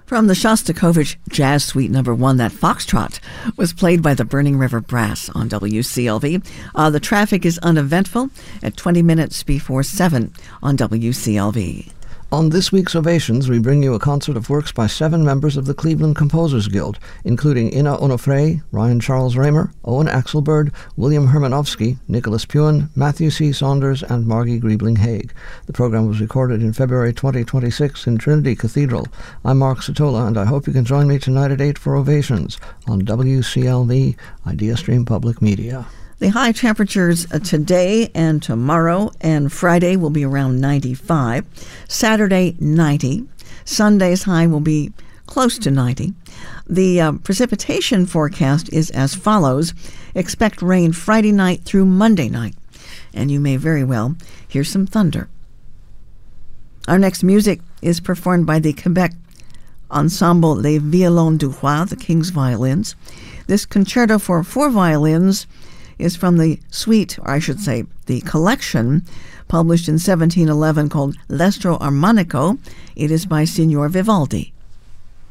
From the Shostakovich Jazz Suite No. 1, that Foxtrot was played by the Burning River Brass on WCLV. The traffic is uneventful at 20 minutes before 7 on WCLV. On this week's Ovations, we bring you a concert of works by 7 members of the Cleveland Composers Guild, including Ina Onofre, Ryan Charles Raymer, Owen Axelberg, William Hermanovsky, Nicholas Puan, Matthew C. Saunders, and Margie Griebling-Haig. The program was recorded in February 2026 in Trinity Cathedral. I'm Mark Sotola, and I hope you can join me tonight at 8 for Ovations on WCLV, Idea Stream Public Media. The high temperatures today and tomorrow and Friday will be around 95. Saturday, 90. Sunday's high will be close to 90. The precipitation forecast is as follows. Expect rain Friday night through Monday night. And you may very well hear some thunder. Our next music is performed by the Quebec Ensemble Les Violons du Roi, the King's Violins. This concerto for 4 violins is from the suite, or I should say, the collection, published in 1711 called L'Estro Armonico. It is by Signor Vivaldi.